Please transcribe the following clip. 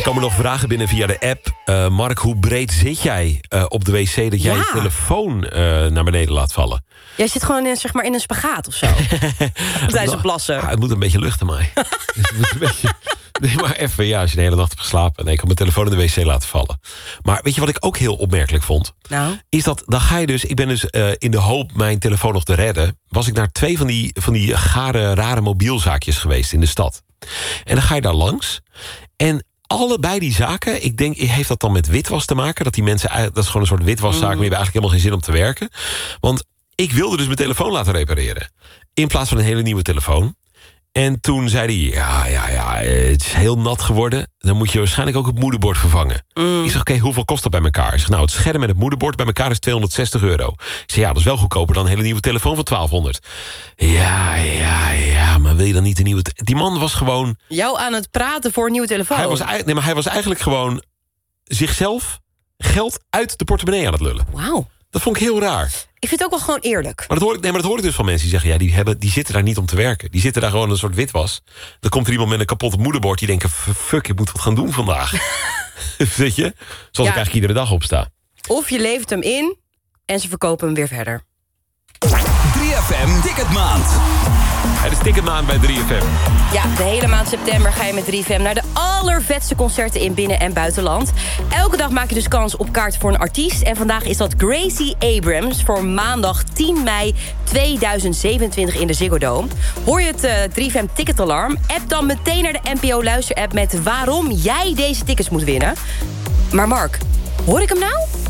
komen nog vragen binnen via de app. Mark, hoe breed zit jij op de wc dat jij je telefoon naar beneden laat vallen? Jij zit gewoon in een spagaat of zo. Tijdens het plassen. Het moet een beetje luchten, mij. Het moet een beetje... Nee, maar even, als je de hele nacht hebt geslapen... en ik kan mijn telefoon in de wc laten vallen. Maar weet je wat ik ook heel opmerkelijk vond? Nou? Is dat, dan ga je dus... Ik ben dus in de hoop mijn telefoon nog te redden... was ik naar 2 van die rare mobielzaakjes geweest in de stad. En dan ga je daar langs. En allebei die zaken, ik denk, heeft dat dan met witwas te maken? Dat die mensen, dat is gewoon een soort witwaszaak... maar die hebben eigenlijk helemaal geen zin om te werken. Want ik wilde dus mijn telefoon laten repareren. In plaats van een hele nieuwe telefoon. En toen zei hij, het is heel nat geworden. Dan moet je waarschijnlijk ook het moederbord vervangen. Ik zeg, oké, hoeveel kost dat bij elkaar? Ik zeg, nou, het scherm en het moederbord bij elkaar is €260. Ik zeg, dat is wel goedkoper dan een hele nieuwe telefoon van $1200. Ja, maar wil je dan niet een nieuwe... Die man was gewoon... Jou aan het praten voor een nieuwe telefoon? Hij was eigenlijk gewoon zichzelf geld uit de portemonnee aan het lullen. Wauw. Dat vond ik heel raar. Ik vind het ook wel gewoon eerlijk. Maar dat hoor ik dus van mensen die zeggen... die zitten daar niet om te werken. Die zitten daar gewoon een soort witwas. Dan komt er iemand met een kapot moederbord... die denkt, fuck, ik moet wat gaan doen vandaag. Weet je? Zoals ik eigenlijk iedere dag opsta. Of je levert hem in en ze verkopen hem weer verder. 3FM Ticketmaand. Het is Ticketmaand bij 3FM. Ja, de hele maand september ga je met 3FM naar de allervetste concerten in binnen- en buitenland. Elke dag maak je dus kans op kaarten voor een artiest. En vandaag is dat Gracie Abrams voor maandag 10 mei 2027 in de Ziggo Dome. Hoor je het 3FM ticketalarm? App dan meteen naar de NPO Luister-app met waarom jij deze tickets moet winnen. Maar Mark, hoor ik hem nou?